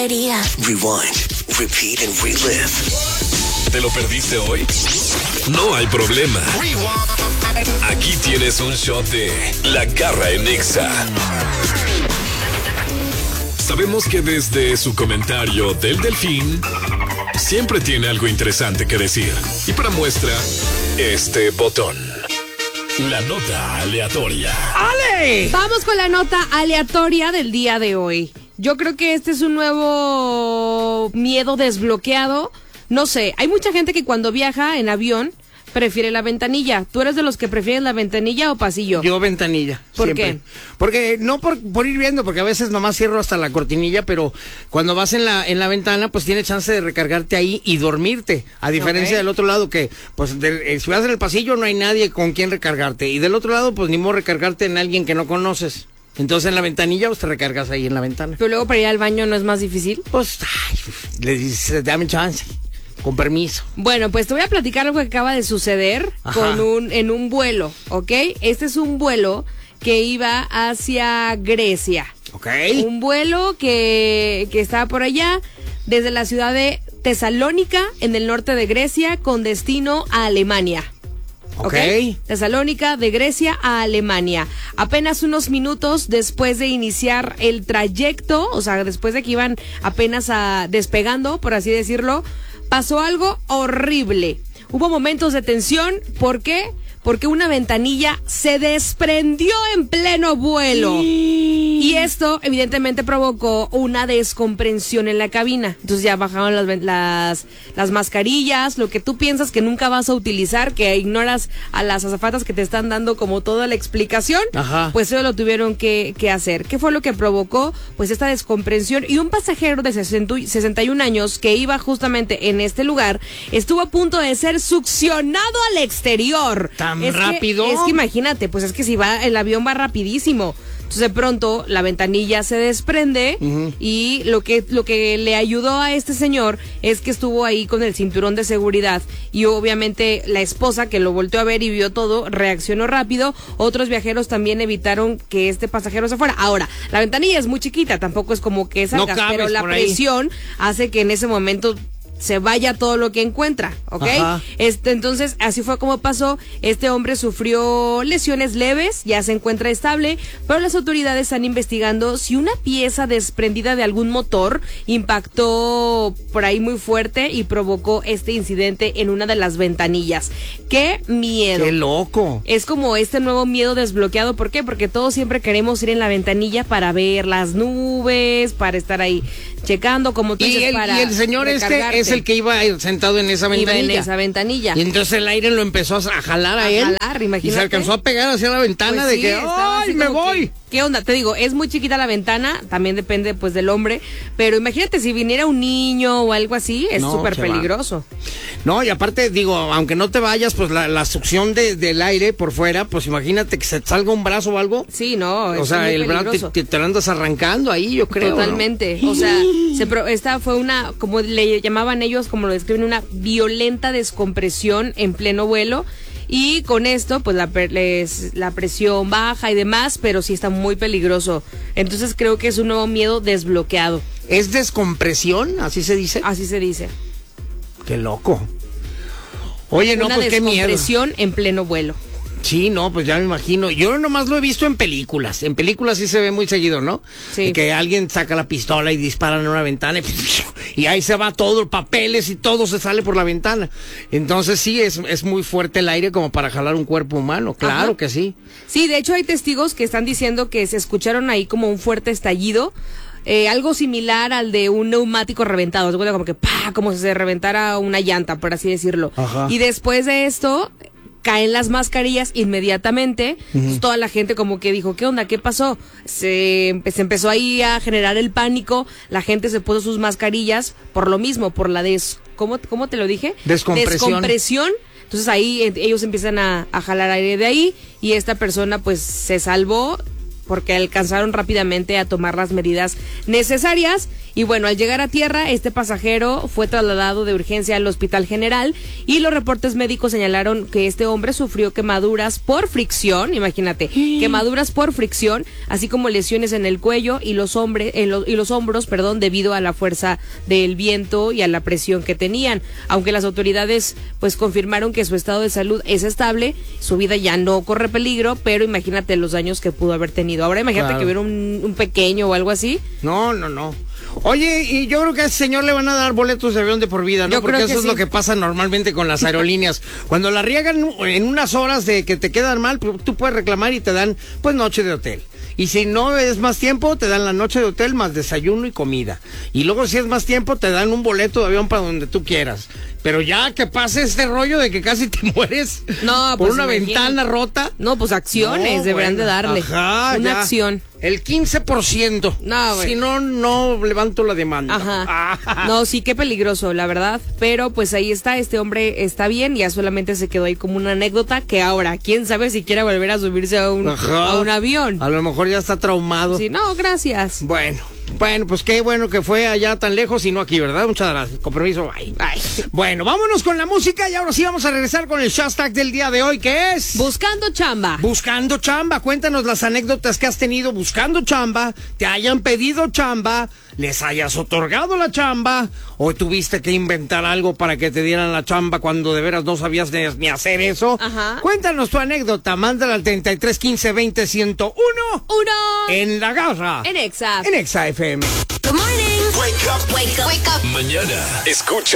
sería? Rewind, repeat and relive. ¿Te lo perdiste hoy? No hay problema. Aquí tienes un shot de La Garra en Nexa. Sabemos que desde su comentario del Delfín siempre tiene algo interesante que decir. Y para muestra, este botón. La nota aleatoria. ¡Ale! Vamos con la nota aleatoria del día de hoy. Yo creo que este es un nuevo miedo desbloqueado. No sé, hay mucha gente que cuando viaja en avión prefiere la ventanilla. ¿Tú eres de los que prefieren la ventanilla o pasillo? Yo ventanilla. ¿Por siempre. qué? Porque no por ir viendo, porque a veces nomás cierro hasta la cortinilla, pero cuando vas en la ventana, pues tienes chance de recargarte ahí y dormirte. A diferencia del otro lado que, pues, si vas en el pasillo no hay nadie con quien recargarte. Y del otro lado, pues ni modo recargarte en alguien que no conoces. Entonces en la ventanilla, pues te recargas ahí en la ventana. Pero luego para ir al baño no es más difícil. Pues, le dices, dame chance. Con permiso. Bueno, pues te voy a platicar algo que acaba de suceder en un vuelo, ¿ok? Este es un vuelo que iba hacia Grecia. Ok. Un vuelo que estaba por allá desde la ciudad de Tesalónica, en el norte de Grecia, con destino a Alemania. Ok. Tesalónica, de Grecia a Alemania. Apenas unos minutos después de iniciar el trayecto, o sea, después de que iban apenas despegando, por así decirlo, pasó algo horrible. Hubo momentos de tensión. ¿Por qué? Porque una ventanilla se desprendió en pleno vuelo. Y esto evidentemente provocó una descomprensión en la cabina. Entonces ya bajaron las mascarillas, lo que tú piensas que nunca vas a utilizar, que ignoras a las azafatas que te están dando como toda la explicación. Ajá. Pues eso lo tuvieron que hacer. ¿Qué fue lo que provocó? Pues esta descomprensión. Y un pasajero de 61 años que iba justamente en este lugar estuvo a punto de ser succionado al exterior. ¿Tan rápido? Es que imagínate, pues es que si el avión va rapidísimo. Entonces de pronto la ventanilla se desprende y lo que le ayudó a este señor es que estuvo ahí con el cinturón de seguridad y obviamente la esposa que lo volteó a ver y vio todo reaccionó rápido. Otros viajeros también evitaron que este pasajero se fuera. Ahora, la ventanilla es muy chiquita, tampoco es como que salgas, no pero la presión hace que en ese momento se vaya todo lo que encuentra, ¿ok? Ajá. Entonces, así fue como pasó. Este hombre sufrió lesiones leves, ya se encuentra estable, pero las autoridades están investigando si una pieza desprendida de algún motor impactó por ahí muy fuerte y provocó este incidente en una de las ventanillas. ¡Qué miedo! ¡Qué loco! Es como este nuevo miedo desbloqueado. ¿Por qué? Porque todos siempre queremos ir en la ventanilla para ver las nubes, para estar ahí checando, como tú dices, para y el señor recargarte. es el que iba sentado en esa ventanilla. Iba en esa ventanilla. Y entonces el aire lo empezó a jalar a él. Imagínate. Y se alcanzó a pegar hacia la ventana Pues de sí, que estaba ¡ay, así me como voy! ¿Qué onda? Te digo, es muy chiquita la ventana, también depende pues del hombre, pero imagínate si viniera un niño o algo así, es súper peligroso. No, y aparte, digo, aunque no te vayas, pues la succión del aire por fuera, pues imagínate que se te salga un brazo o algo. Sí, no, es o sea, muy el brazo peligroso. te lo andas arrancando ahí, yo creo. Totalmente, ¿no? o sea, esta fue una, como le llamaban ellos, como lo describen, una violenta descompresión en pleno vuelo. Y con esto, pues la presión baja y demás, pero sí está muy peligroso. Entonces creo que es un nuevo miedo desbloqueado. ¿Es descompresión? ¿Así se dice? Así se dice. Qué loco. Oye, no, pues qué miedo. Una descompresión en pleno vuelo. Sí, no, pues ya me imagino. Yo nomás lo he visto en películas. En películas sí se ve muy seguido, ¿no? Sí. Que alguien saca la pistola y dispara en una ventana y ahí se va todo, papeles y todo se sale por la ventana. Entonces sí, es muy fuerte el aire como para jalar un cuerpo humano. Claro Ajá. que sí. Sí, de hecho hay testigos que están diciendo que se escucharon ahí como un fuerte estallido. Algo similar al de un neumático reventado. Se cuenta como que ¡pah! Como si se reventara una llanta, por así decirlo. Ajá. Y después de esto caen las mascarillas inmediatamente. Entonces, toda la gente como que dijo, ¿qué onda? ¿Qué pasó? Se empezó ahí a generar el pánico. La gente se puso sus mascarillas por lo mismo, por la ¿cómo te lo dije? Descompresión. Entonces ahí ellos empiezan a jalar aire de ahí y esta persona pues se salvó. porque alcanzaron rápidamente a tomar las medidas necesarias. Y bueno, al llegar a tierra, este pasajero fue trasladado de urgencia al Hospital General y los reportes médicos señalaron que este hombre sufrió quemaduras por fricción, imagínate, quemaduras por fricción, así como lesiones en el cuello y los hombros, debido a la fuerza del viento y a la presión que tenían. Aunque las autoridades pues confirmaron que su estado de salud es estable, su vida ya no corre peligro, pero imagínate los daños que pudo haber tenido. Ahora imagínate que hubiera un pequeño o algo así. No. Oye, y yo creo que a ese señor le van a dar boletos de avión de por vida, ¿no? Yo Porque creo eso que es sí. lo que pasa normalmente con las aerolíneas. Cuando la riegan en unas horas de que te quedan mal, tú puedes reclamar y te dan, pues, noche de hotel. Y si no es más tiempo, te dan la noche de hotel más desayuno y comida. Y luego si es más tiempo, te dan un boleto de avión para donde tú quieras. Pero ya que pase este rollo de que casi te mueres por pues una imagínate. ventana rota. No, pues acciones deberán de darle. Ajá, una ya. acción. El 15%. No, güey. Si no levanto la demanda. Ajá. No, sí, qué peligroso, la verdad. Pero pues ahí está, este hombre está bien, ya solamente se quedó ahí como una anécdota que ahora, quién sabe si quiera volver a subirse a un avión. A lo mejor ya está traumado. Sí, no, gracias. Bueno, pues qué bueno que fue allá tan lejos y no aquí, ¿verdad? Muchas gracias. Con permiso, bye. Bueno, vámonos con la música y ahora sí vamos a regresar con el hashtag del día de hoy, que es... Buscando chamba. Buscando chamba. Cuéntanos las anécdotas que has tenido buscando chamba, te hayan pedido chamba, les hayas otorgado la chamba o tuviste que inventar algo para que te dieran la chamba cuando de veras no sabías ni hacer eso. Ajá. Cuéntanos tu anécdota, mándala al 33 15 20 101 en La Garra. En Exa. En Exa FM. Good morning. Wake up. Mañana escucha